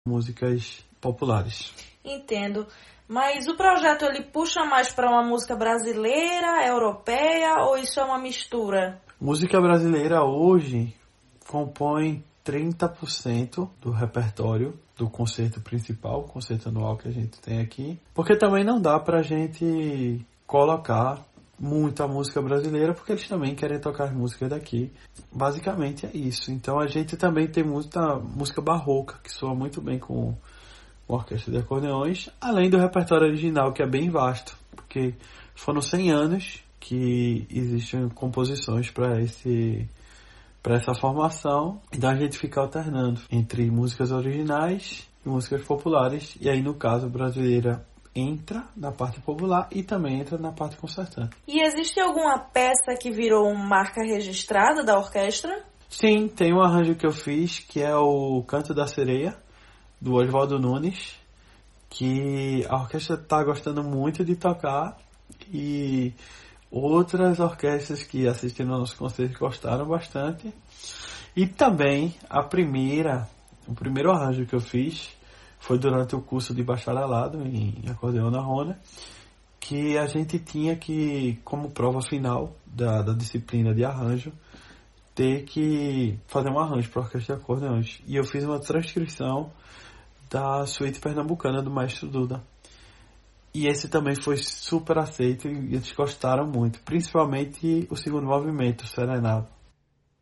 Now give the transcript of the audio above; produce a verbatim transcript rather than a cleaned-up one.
músicas populares. Entendo. Mas o projeto ele puxa mais para uma música brasileira, europeia, ou isso é uma mistura? Música brasileira hoje compõe trinta por cento do repertório do concerto principal, o concerto anual que a gente tem aqui. Porque também não dá pra gente colocar muita música brasileira, porque eles também querem tocar as músicas daqui. Basicamente é isso. Então a gente também tem muita música barroca, que soa muito bem com a orquestra de acordeões, além do repertório original, que é bem vasto, porque foram cem anos que existem composições para esse para essa formação, então a gente fica alternando entre músicas originais e músicas populares, e aí no caso brasileira entra na parte popular e também entra na parte concertante. E existe alguma peça que virou uma marca registrada da orquestra? Sim, tem um arranjo que eu fiz que é o Canto da Sereia, do Oswaldo Nunes, que a orquestra está gostando muito de tocar e outras orquestras que assistiram ao nosso concerto gostaram bastante. E também a primeira, o primeiro arranjo que eu fiz foi durante o curso de bacharelado em acordeão na Rona, que a gente tinha que, como prova final da, da disciplina de arranjo, ter que fazer um arranjo para a orquestra de acordeões. E eu fiz uma transcrição da suíte pernambucana do Maestro Duda. E esse também foi super aceito e eles gostaram muito, principalmente o segundo movimento, o Serenado.